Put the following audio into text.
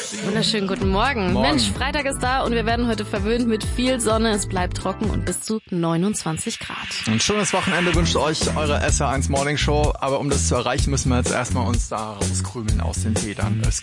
Wunderschönen guten Morgen. Mensch, Freitag ist da und wir werden heute verwöhnt mit viel Sonne. Es bleibt trocken und bis zu 29 Grad. Ein schönes Wochenende wünscht euch eure SR1 Morning Show. Aber um das zu erreichen, müssen wir jetzt erstmal uns da rauskrümeln aus den Federn. Es